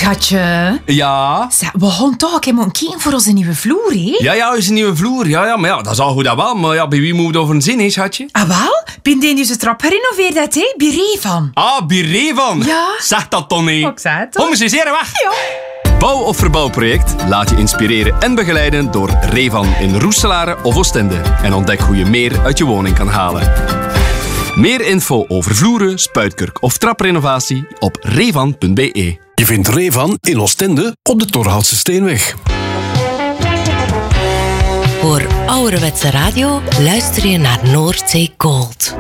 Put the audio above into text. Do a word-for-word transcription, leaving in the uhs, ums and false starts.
Schatje. Ja? Zeg, we gaan toch ook moeten kijken voor onze nieuwe vloer, hè? Ja, ja, is een nieuwe vloer. Ja, ja, maar ja, dat is al goed dat wel. Maar ja, bij wie moet het over een zin, hè, schatje? Ah, wel? Ben die dus de trap gerenoveerd, dat, hè? Bij Revan. Ah, bij Revan. Ja. Zeg dat dan niet. Ik zei het toch? Kom eens eens hier weg. Ja. Bouw- of verbouwproject? Laat je inspireren en begeleiden door Revan in Roeselare of Oostende. En ontdek hoe je meer uit je woning kan halen. Meer info over vloeren, spuitkurk of traprenovatie op revan punt b e. Je vindt Revan in Oostende op de Torhoutse Steenweg. Voor ouderwetse radio luister je naar Noordzee Gold.